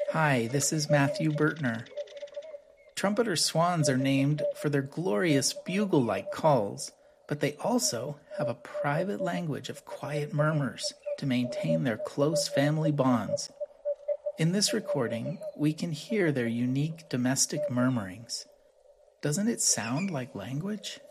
Hi, this is Matthew Bertner. Trumpeter swans are named for their glorious bugle-like calls, but they also have a private language of quiet murmurs to maintain their close family bonds. In this recording, we can hear their unique domestic murmurings. Doesn't it sound like language?